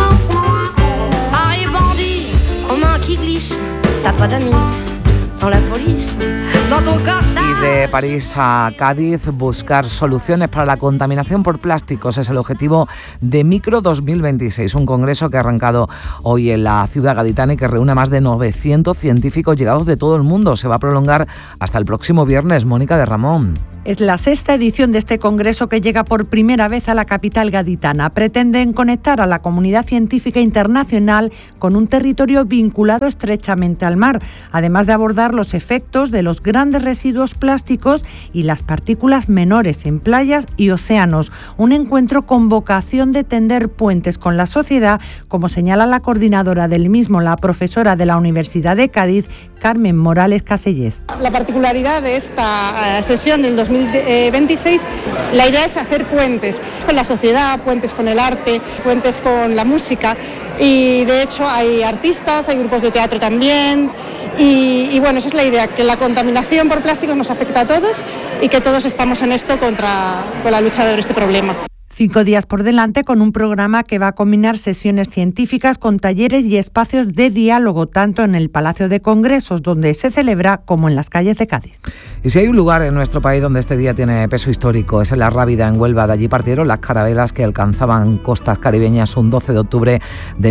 Y de París a Cádiz, buscar soluciones para la contaminación por plásticos es el objetivo de Micro 2026, un congreso que ha arrancado hoy en la ciudad gaditana y que reúne a más de 900 científicos llegados de todo el mundo. Se va a prolongar hasta el próximo viernes. Mónica de Ramón. Es la 6ª edición de este congreso que llega por primera vez a la capital gaditana. Pretenden conectar a la comunidad científica internacional con un territorio vinculado estrechamente al mar, además de abordar los efectos de los grandes residuos plásticos y las partículas menores en playas y océanos. Un encuentro con vocación de tender puentes con la sociedad, como señala la coordinadora del mismo, la profesora de la Universidad de Cádiz, Carmen Morales Casellés. La particularidad de esta sesión del 2026, la idea es hacer puentes con la sociedad, puentes con el arte, puentes con la música, y de hecho hay artistas, hay grupos de teatro también. Y bueno, esa es la idea, que la contaminación por plásticos nos afecta a todos y que todos estamos en esto con la lucha de este problema. 5 días por delante con un programa que va a combinar sesiones científicas con talleres y espacios de diálogo, tanto en el Palacio de Congresos, donde se celebra, como en las calles de Cádiz. Y si hay un lugar en nuestro país donde este día tiene peso histórico, es en La Rábida, en Huelva. De allí partieron las carabelas que alcanzaban costas caribeñas un 12 de octubre de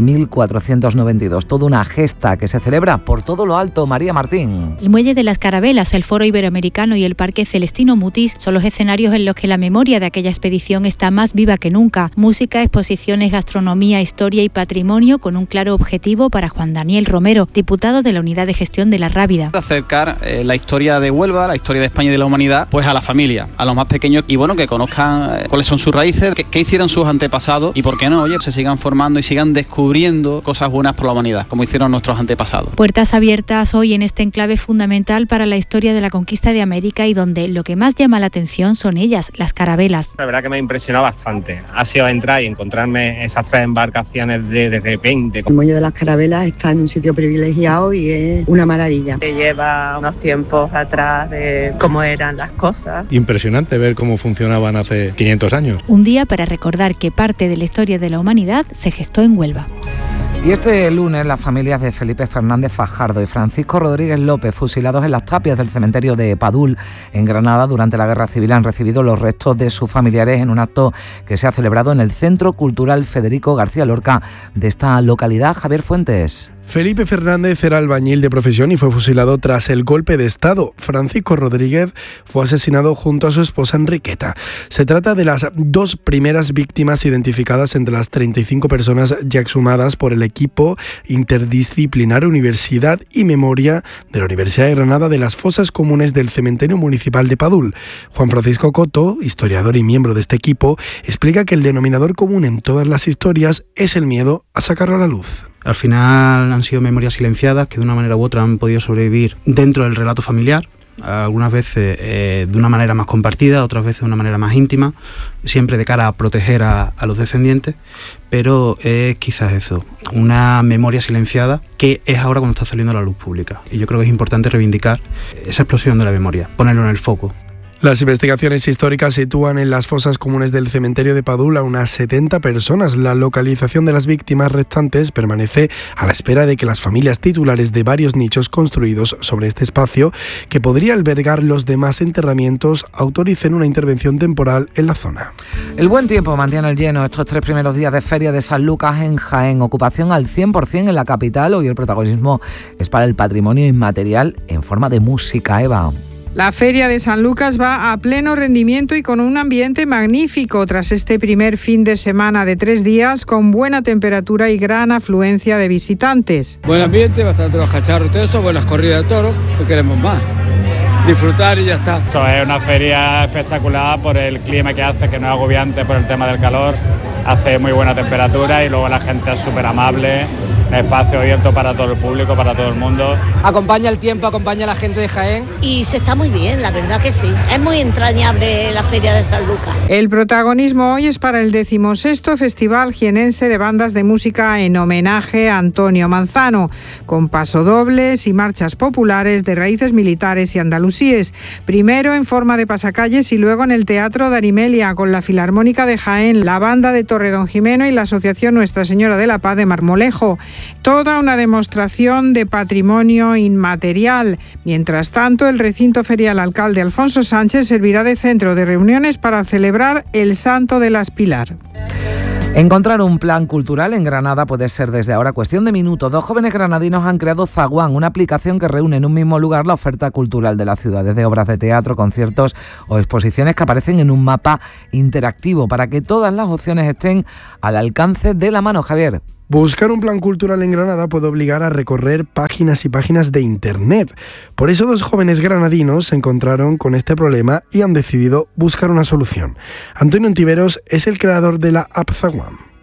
1492. Toda una gesta que se celebra por todo lo alto. María Martín. El Muelle de las Carabelas, el Foro Iberoamericano y el Parque Celestino Mutis son los escenarios en los que la memoria de aquella expedición está más viva que nunca. Música, exposiciones, gastronomía, historia y patrimonio, con un claro objetivo para Juan Daniel Romero, diputado de la Unidad de Gestión de La Rábida. Acercar la historia de Huelva, la historia de España y de la humanidad, pues a la familia, a los más pequeños, y bueno, que conozcan cuáles son sus raíces, qué hicieron sus antepasados y por qué no, se sigan formando y sigan descubriendo cosas buenas por la humanidad, como hicieron nuestros antepasados. Puertas abiertas hoy en este enclave fundamental para la historia de la conquista de América, y donde lo que más llama la atención son ellas, las carabelas. La verdad que me ha impresionado bastante. Ha sido entrar y encontrarme esas 3 embarcaciones de repente. El Muelle de las Carabelas está en un sitio privilegiado y es una maravilla. Lleva unos tiempos atrás de cómo eran las cosas. Impresionante ver cómo funcionaban hace 500 años. Un día para recordar que parte de la historia de la humanidad se gestó en Huelva. Y este lunes las familias de Felipe Fernández Fajardo y Francisco Rodríguez López, fusilados en las tapias del cementerio de Padul, en Granada, durante la Guerra Civil, han recibido los restos de sus familiares en un acto que se ha celebrado en el Centro Cultural Federico García Lorca de esta localidad. Javier Fuentes. Felipe Fernández era albañil de profesión y fue fusilado tras el golpe de Estado. Francisco Rodríguez fue asesinado junto a su esposa Enriqueta. Se trata de las 2 primeras víctimas identificadas entre las 35 personas ya exhumadas por el equipo interdisciplinar Universidad y Memoria de la Universidad de Granada de las fosas comunes del Cementerio Municipal de Padul. Juan Francisco Coto, historiador y miembro de este equipo, explica que el denominador común en todas las historias es el miedo a sacarlo a la luz. Al final han sido memorias silenciadas que de una manera u otra han podido sobrevivir dentro del relato familiar, algunas veces de una manera más compartida, otras veces de una manera más íntima, siempre de cara a proteger a los descendientes, pero es quizás eso, una memoria silenciada que es ahora cuando está saliendo a la luz pública. Y yo creo que es importante reivindicar esa explosión de la memoria, ponerlo en el foco. Las investigaciones históricas sitúan en las fosas comunes del cementerio de Padul a unas 70 personas. La localización de las víctimas restantes permanece a la espera de que las familias titulares de varios nichos construidos sobre este espacio, que podría albergar los demás enterramientos, autoricen una intervención temporal en la zona. El buen tiempo mantiene el lleno estos 3 primeros días de Feria de San Lucas en Jaén. Ocupación al 100% en la capital. Hoy el protagonismo es para el patrimonio inmaterial en forma de música. Eva. La Feria de San Lucas va a pleno rendimiento y con un ambiente magnífico tras este primer fin de semana de 3 días con buena temperatura y gran afluencia de visitantes. Buen ambiente, bastante los cacharros, todo eso, buenas corridas de toros, ¿qué queremos más? Disfrutar y ya está. Esto es una feria espectacular por el clima que hace, que no es agobiante por el tema del calor, hace muy buena temperatura y luego la gente es súper amable. Espacio abierto para todo el público, para todo el mundo. Acompaña el tiempo, acompaña a la gente de Jaén. Y se está muy bien, la verdad que sí. Es muy entrañable la Feria de San Lucas. El protagonismo hoy es para el 16º Festival Jienense de Bandas de Música en homenaje a Antonio Manzano, con pasodobles y marchas populares de raíces militares y andalusíes. Primero en forma de pasacalles y luego en el Teatro de Arimelia, con la Filarmónica de Jaén, la Banda de Torredonjimeno y la Asociación Nuestra Señora de la Paz de Marmolejo. Toda una demostración de patrimonio inmaterial. Mientras tanto, el recinto ferial Alcalde Alfonso Sánchez servirá de centro de reuniones para celebrar el Santo de las Pilar. Encontrar un plan cultural en Granada puede ser desde ahora cuestión de minutos. 2 jóvenes granadinos han creado Zaguán, una aplicación que reúne en un mismo lugar la oferta cultural de la ciudad, desde obras de teatro, conciertos o exposiciones que aparecen en un mapa interactivo para que todas las opciones estén al alcance de la mano. Javier. Buscar un plan cultural en Granada puede obligar a recorrer páginas y páginas de Internet. Por eso 2 jóvenes granadinos se encontraron con este problema y han decidido buscar una solución. Antonio Ontiveros es el creador de la app Zaguán.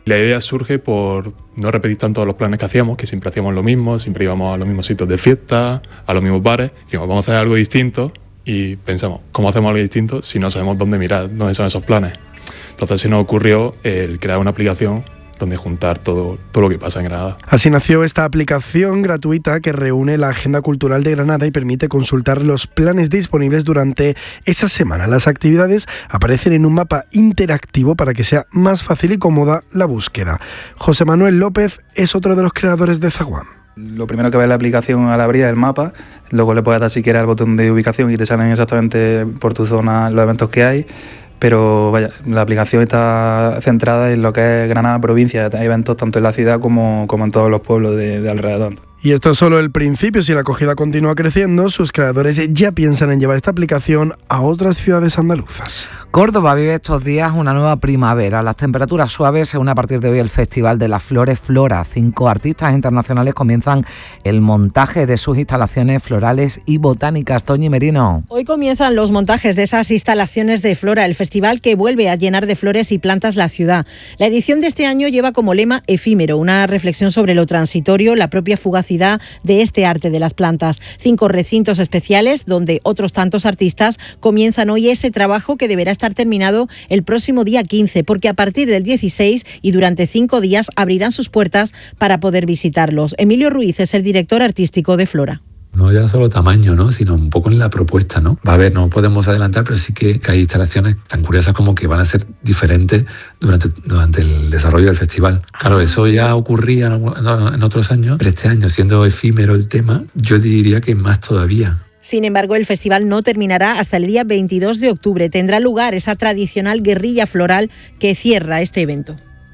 La idea surge por no repetir tanto los planes que hacíamos, que siempre hacíamos lo mismo, siempre íbamos a los mismos sitios de fiesta, a los mismos bares. Dijimos, vamos a hacer algo distinto y pensamos, ¿cómo hacemos algo distinto si no sabemos dónde mirar, dónde son esos planes? Entonces se nos ocurrió el crear una aplicación donde juntar todo lo que pasa en Granada. Así nació esta aplicación gratuita que reúne la agenda cultural de Granada y permite consultar los planes disponibles durante esa semana. Las actividades aparecen en un mapa interactivo para que sea más fácil y cómoda la búsqueda. José Manuel López es otro de los creadores de Zaguán. Lo primero que ve la aplicación al abrir es el mapa, luego le puedes dar si quieres al botón de ubicación y te salen exactamente por tu zona los eventos que hay. Pero vaya, la aplicación está centrada en lo que es Granada provincia. Hay eventos tanto en la ciudad como en todos los pueblos de alrededor. Y esto es solo el principio. Si la acogida continúa creciendo, sus creadores ya piensan en llevar esta aplicación a otras ciudades andaluzas. Córdoba vive estos días una nueva primavera. Las temperaturas suaves se une a partir de hoy el Festival de las Flores Flora. 5 artistas internacionales comienzan el montaje de sus instalaciones florales y botánicas. Toñi Merino. Hoy comienzan los montajes de esas instalaciones de Flora, el festival que vuelve a llenar de flores y plantas la ciudad. La edición de este año lleva como lema efímero, una reflexión sobre lo transitorio, la propia fugacidad de este arte de las plantas. 5 recintos especiales donde otros tantos artistas comienzan hoy ese trabajo que deberá estar terminado el próximo día 15, porque a partir del 16 y durante 5 días abrirán sus puertas para poder visitarlos. Emilio Ruiz es el director artístico de Flora. No ya solo tamaño, ¿no?, sino un poco en la propuesta, ¿no? Va a haber, no podemos adelantar, pero sí que hay instalaciones tan curiosas como que van a ser diferentes durante el desarrollo del festival. Claro, eso ya ocurría en otros años, pero este año, siendo efímero el tema, yo diría que más todavía. Sin embargo, el festival no terminará hasta el día 22 de octubre. Tendrá lugar esa tradicional guerrilla floral que cierra este evento.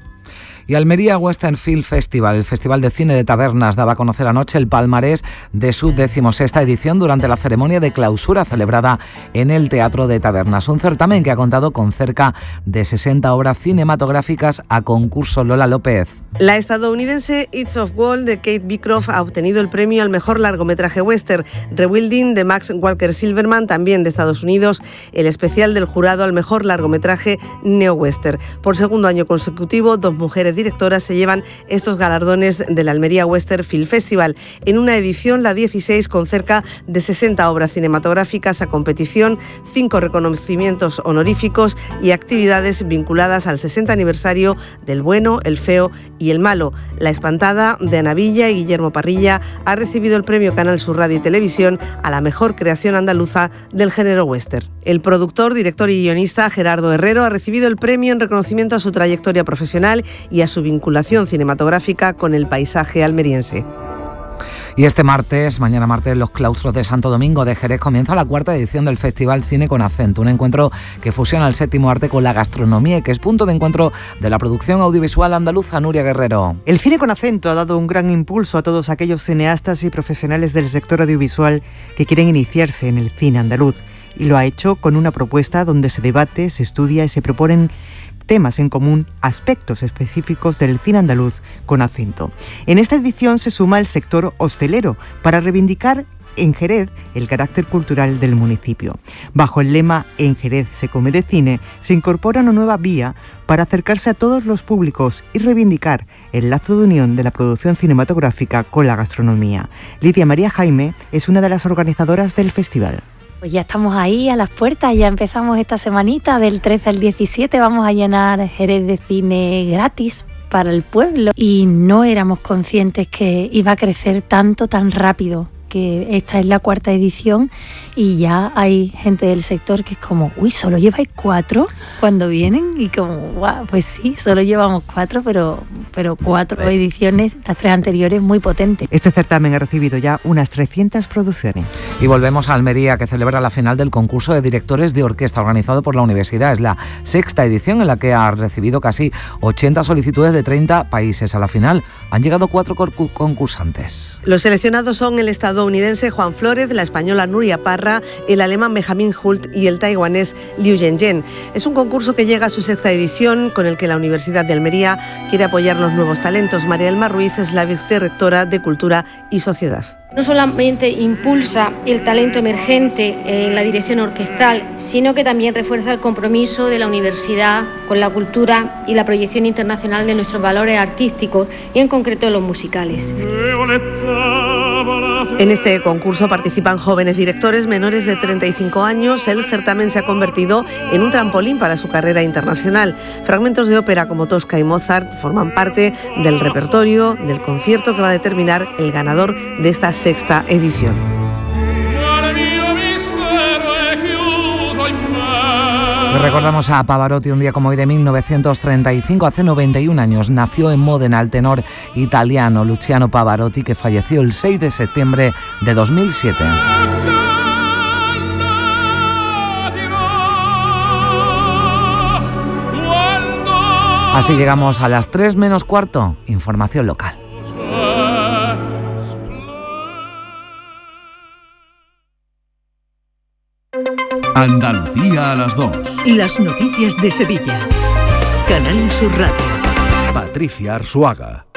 Y Almería Western Film Festival, el Festival de Cine de Tabernas, daba a conocer anoche el palmarés de su 16ª edición durante la ceremonia de clausura celebrada en el Teatro de Tabernas. Un certamen que ha contado con cerca de 60 obras cinematográficas a concurso. Lola López. La estadounidense It's of Gold de Kate Beecroft ha obtenido el premio al mejor largometraje western. Rewilding de Max Walker Silverman, también de Estados Unidos, el especial del jurado al mejor largometraje neo-western. Por segundo año consecutivo, 2 mujeres directoras se llevan estos galardones del Almería Western Film Festival, en una edición, la 16, con cerca de 60 obras cinematográficas a competición, 5 reconocimientos honoríficos y actividades vinculadas al 60 aniversario del Bueno, el Feo y el Malo. La Espantada, de Ana Villa y Guillermo Parrilla, ha recibido el premio Canal Sur Radio y Televisión a la mejor creación andaluza del género western. El productor, director y guionista Gerardo Herrero ha recibido el premio en reconocimiento a su trayectoria profesional y a su vinculación cinematográfica con el paisaje almeriense. Y este martes, mañana martes, en los claustros de Santo Domingo de Jerez comienza la 4ª edición del Festival Cine con Acento, un encuentro que fusiona el séptimo arte con la gastronomía y que es punto de encuentro de la producción audiovisual andaluza. Nuria Guerrero. El Cine con Acento ha dado un gran impulso a todos aquellos cineastas y profesionales del sector audiovisual que quieren iniciarse en el cine andaluz, y lo ha hecho con una propuesta donde se debate, se estudia y se proponen temas en común, aspectos específicos del cine andaluz con acento. En esta edición se suma el sector hostelero para reivindicar en Jerez el carácter cultural del municipio. Bajo el lema "En Jerez se come de cine", se incorpora una nueva vía para acercarse a todos los públicos y reivindicar el lazo de unión de la producción cinematográfica con la gastronomía. Lidia María Jaime es una de las organizadoras del festival. Pues ya estamos ahí a las puertas, ya empezamos esta semanita, del 13 al 17 vamos a llenar Jerez de cine gratis para el pueblo. Y no éramos conscientes que iba a crecer tanto, tan rápido, que esta es la 4ª edición y ya hay gente del sector que es como, uy, ¿solo lleváis 4 cuando vienen? Y como, wow, pues sí, solo llevamos 4, pero 4 ediciones, las 3 anteriores, muy potentes. Este certamen ha recibido ya unas 300 producciones. Y volvemos a Almería, que celebra la final del concurso de directores de orquesta organizado por la universidad. Es la 6ª edición en la que ha recibido casi 80 solicitudes de 30 países. A la final han llegado 4 concursantes. Los seleccionados son el estadounidense Juan Flórez, la española Nuria Parra, el alemán Benjamin Hult y el taiwanés Liu Zhenzhen. Es un concurso que llega a su 6ª edición, con el que la Universidad de Almería quiere apoyar los nuevos talentos. María del Mar Ruiz es la vicerrectora de Cultura y Sociedad. No solamente impulsa el talento emergente en la dirección orquestal, sino que también refuerza el compromiso de la universidad con la cultura y la proyección internacional de nuestros valores artísticos y en concreto los musicales. En este concurso participan jóvenes directores menores de 35 años. El certamen se ha convertido en un trampolín para su carrera internacional. Fragmentos de ópera como Tosca y Mozart forman parte del repertorio del concierto que va a determinar el ganador de esta sexta edición. Recordamos a Pavarotti un día como hoy de 1935, hace 91 años. Nació en Módena el tenor italiano Luciano Pavarotti, que falleció el 6 de septiembre de 2007. Así llegamos a las 3 menos cuarto. Información local. Andalucía a las 2. Las noticias de Sevilla. Canal Sur Radio. Patricia Arzuaga.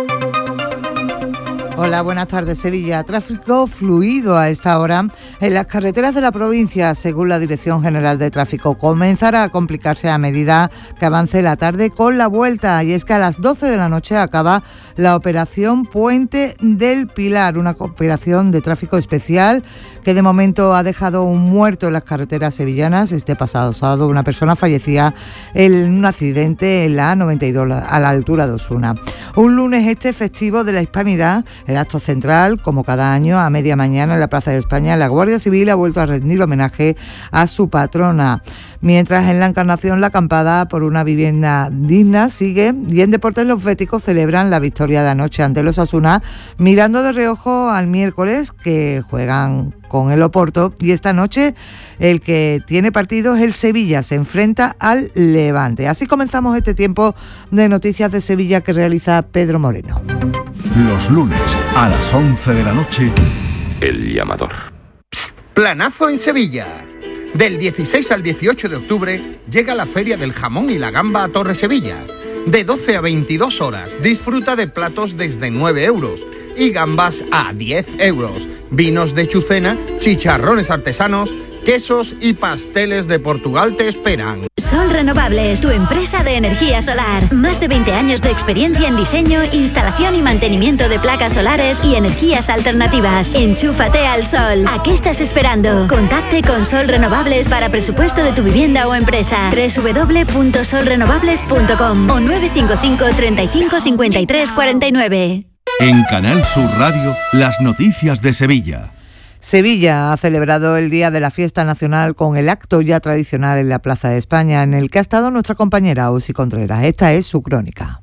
Hola, buenas tardes. Sevilla. Tráfico fluido a esta hora en las carreteras de la provincia, según la Dirección General de Tráfico. Comenzará a complicarse a medida que avance la tarde con la vuelta. Y es que a las 12 de la noche acaba la operación Puente del Pilar, una operación de tráfico especial que de momento ha dejado un muerto en las carreteras sevillanas. Este pasado sábado una persona fallecía en un accidente en la A92 a la altura de Osuna. Un lunes festivo de la Hispanidad. El acto central, como cada año, a media mañana en la Plaza de España, la Guardia Civil ha vuelto a rendir homenaje a su patrona. Mientras en la Encarnación la acampada por una vivienda digna sigue, y en Deportes los béticos celebran la victoria de anoche ante los Osasuna, mirando de reojo al miércoles que juegan con el Oporto, y esta noche el que tiene partido es el Sevilla, se enfrenta al Levante. Así comenzamos este tiempo de Noticias de Sevilla que realiza Pedro Moreno. Los lunes a las 11 de la noche, El Llamador. Planazo en Sevilla. Del 16 al 18 de octubre llega la Feria del Jamón y la Gamba a Torre Sevilla. De 12 a 22 horas disfruta de platos desde 9 euros y gambas a 10 euros. Vinos de Chucena, chicharrones artesanos, quesos y pasteles de Portugal te esperan. Sol Renovables, tu empresa de energía solar. Más de 20 años de experiencia en diseño, instalación y mantenimiento de placas solares y energías alternativas. Enchúfate al sol. ¿A qué estás esperando? Contacte con Sol Renovables para presupuesto de tu vivienda o empresa. www.solrenovables.com o 955 35 53 49. En Canal Sur Radio, las noticias de Sevilla. Sevilla ha celebrado el Día de la Fiesta Nacional con el acto ya tradicional en la Plaza de España, en el que ha estado nuestra compañera Usi Contreras. Esta es su crónica.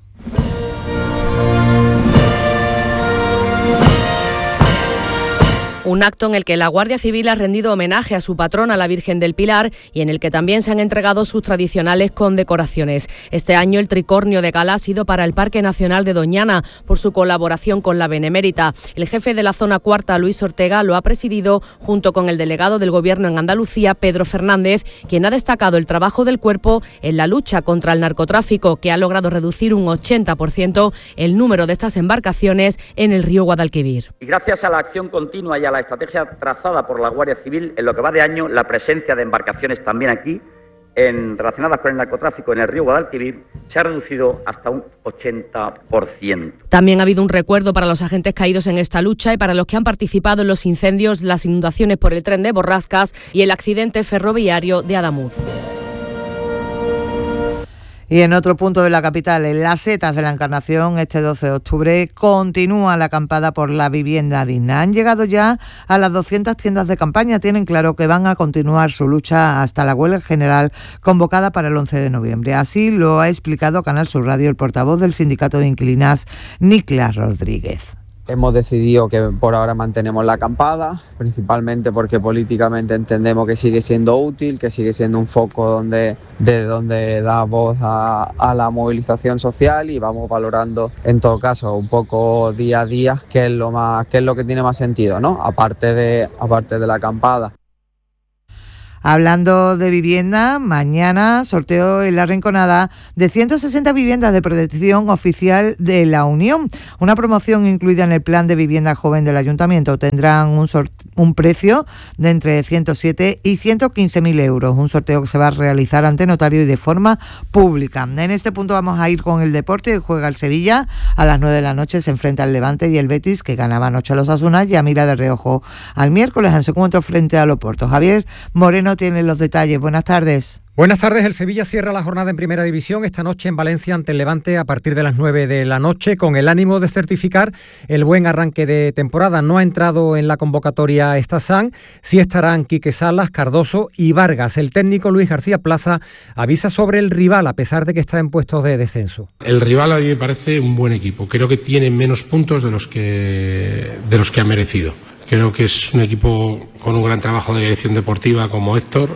Un acto en el que la Guardia Civil ha rendido homenaje a su patrona, la Virgen del Pilar, y en el que también se han entregado sus tradicionales condecoraciones. Este año el tricornio de gala ha sido para el Parque Nacional de Doñana, por su colaboración con la Benemérita. El jefe de la Zona Cuarta, Luis Ortega, lo ha presidido junto con el delegado del Gobierno en Andalucía, Pedro Fernández, quien ha destacado el trabajo del cuerpo en la lucha contra el narcotráfico, que ha logrado reducir un 80% el número de estas embarcaciones en el río Guadalquivir. Y gracias a la acción continua y a la estrategia trazada por la Guardia Civil, en lo que va de año, la presencia de embarcaciones también aquí, relacionadas con el narcotráfico en el río Guadalquivir, se ha reducido hasta un 80%. También ha habido un recuerdo para los agentes caídos en esta lucha y para los que han participado en los incendios, las inundaciones por el tren de Borrascas y el accidente ferroviario de Adamuz. Y en otro punto de la capital, en las Setas de la Encarnación, este 12 de octubre, continúa la acampada por la vivienda digna. Han llegado ya a las 200 tiendas de campaña. Tienen claro que van a continuar su lucha hasta la huelga general convocada para el 11 de noviembre. Así lo ha explicado a Canal Sur Radio el portavoz del Sindicato de Inquilinas, Niklas Rodríguez. Hemos decidido que por ahora mantenemos la acampada, principalmente porque políticamente entendemos que sigue siendo útil, que sigue siendo un foco de donde da voz a la movilización social, y vamos valorando en todo caso un poco día a día qué es lo que tiene más sentido, ¿no? Aparte de la acampada. Hablando de vivienda, mañana sorteo en La Rinconada de 160 viviendas de protección oficial de la Unión. Una promoción incluida en el plan de vivienda joven del Ayuntamiento. Tendrán un precio de entre 107 y 115.000 euros. Un sorteo que se va a realizar ante notario y de forma pública. En este punto vamos a ir con el deporte. Juega el Sevilla. A las 9 de la noche se enfrenta al Levante y el Betis, que ganaba anoche a los Osasuna, ya mira de reojo al miércoles en su encuentro frente al Oporto. Javier Moreno tiene los detalles. Buenas tardes. Buenas tardes. El Sevilla cierra la jornada en Primera División esta noche en Valencia ante el Levante a partir de las 9 de la noche con el ánimo de certificar el buen arranque de temporada. No ha entrado en la convocatoria Estazán, sí estarán Quique Salas, Cardoso y Vargas. El técnico Luis García Plaza avisa sobre el rival a pesar de que está en puestos de descenso. El rival a mí me parece un buen equipo. Creo que tiene menos puntos de los que ha merecido. Creo que es un equipo con un gran trabajo de dirección deportiva como Héctor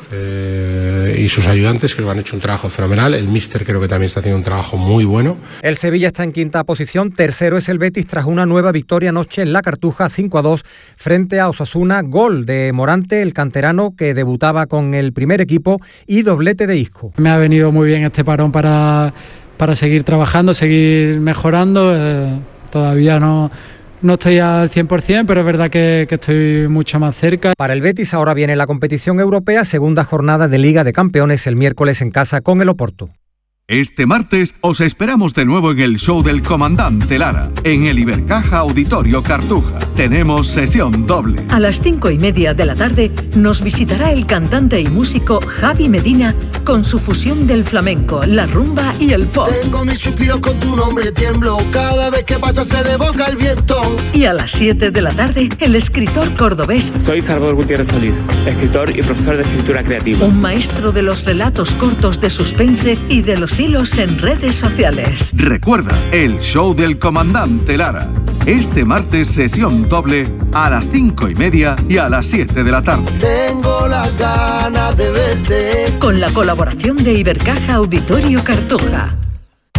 y sus ayudantes, creo que han hecho un trabajo fenomenal. El míster creo que también está haciendo un trabajo muy bueno. El Sevilla está en quinta posición, tercero es el Betis tras una nueva victoria anoche en La Cartuja 5-2 frente a Osasuna. Gol de Morante, el canterano que debutaba con el primer equipo, y doblete de Isco. Me ha venido muy bien este parón para seguir trabajando, seguir mejorando. Todavía no estoy al 100%, pero es verdad que estoy mucho más cerca. Para el Betis ahora viene la competición europea, segunda jornada de Liga de Campeones el miércoles en casa con el Oporto. Este martes os esperamos de nuevo en el show del Comandante Lara, en el Ibercaja Auditorio Cartuja. Tenemos sesión doble. A las 5:30 de la tarde nos visitará el cantante y músico Javi Medina con su fusión del flamenco, la rumba y el pop. Tengo mis suspiros con tu nombre, tiemblo cada vez que pasa se desboca el viento. Y a las 7 de la tarde el escritor cordobés. Soy Salvador Gutiérrez Solís, escritor y profesor de escritura creativa. Un maestro de los relatos cortos de suspense y de los hilos en redes sociales. Recuerda, el show del Comandante Lara. Este martes sesión doble a las 5:30 y a las 7 de la tarde. Tengo las ganas de verte. Con la colaboración de Ibercaja Auditorio Cartuja.